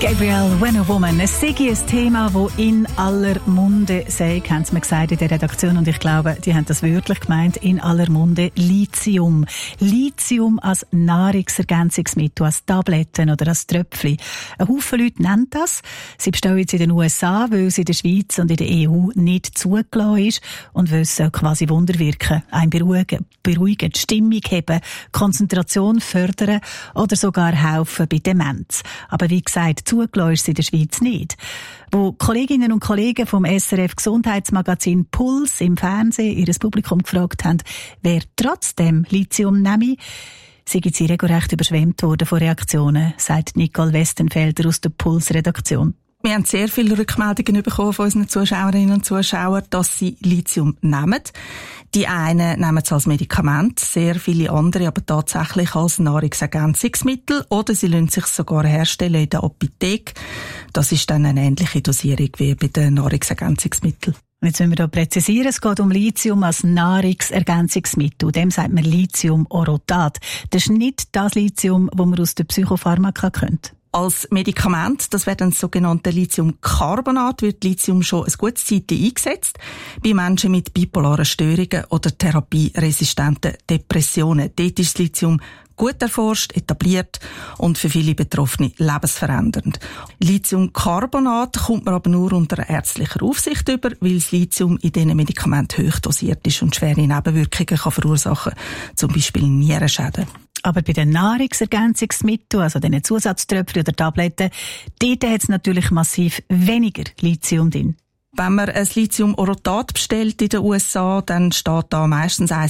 Gabriel, When a Woman. Es sei ein Thema, das in aller Munde sei, haben sie mir gesagt in der Redaktion. Und ich glaube, die haben das wirklich gemeint, in aller Munde. Lithium. Lithium als Nahrungsergänzungsmittel, als Tabletten oder als Tröpfchen. Ein Haufen Leute nennen das. Sie bestehen jetzt in den USA, weil es in der Schweiz und in der EU nicht zugelassen ist. Und weil es quasi Wunder wirken, einen beruhigen, die Stimmung heben, Konzentration fördern oder sogar helfen bei Demenz. Aber wie gesagt, zugelassen ist es in der Schweiz nicht. Wo Kolleginnen und Kollegen vom SRF Gesundheitsmagazin Puls im Fernsehen ihr Publikum gefragt haben, wer trotzdem Lithium nehme, sind sie regelrecht überschwemmt worden von Reaktionen, sagt Nicole Westenfelder aus der Puls-Redaktion. Wir haben sehr viele Rückmeldungen bekommen von unseren Zuschauerinnen und Zuschauern, dass sie Lithium nehmen. Die einen nehmen es als Medikament, sehr viele andere aber tatsächlich als Nahrungsergänzungsmittel oder sie lassen sich sogar herstellen in der Apotheke. Das ist dann eine ähnliche Dosierung wie bei den Nahrungsergänzungsmitteln. Jetzt müssen wir hier präzisieren, es geht um Lithium als Nahrungsergänzungsmittel. Dem sagt man Lithium-Orotat. Das ist nicht das Lithium, das man aus der Psychopharmaka kennt. Als Medikament, das wäre dann das sogenannte Lithiumcarbonat, wird Lithium schon ein gutes Zeitchen eingesetzt bei Menschen mit bipolaren Störungen oder therapieresistenten Depressionen. Dort ist das Lithium gut erforscht, etabliert und für viele Betroffene lebensverändernd. Lithiumcarbonat kommt man aber nur unter ärztlicher Aufsicht über, weil das Lithium in diesen Medikamenten hoch dosiert ist und schwere Nebenwirkungen kann verursachen, zum Beispiel Nierenschäden. Aber bei den Nahrungsergänzungsmitteln, also den Zusatztröpfchen oder Tabletten, dort hat es natürlich massiv weniger Lithium drin. Wenn man ein Lithium-Orotat bestellt in den USA, dann steht da meistens 1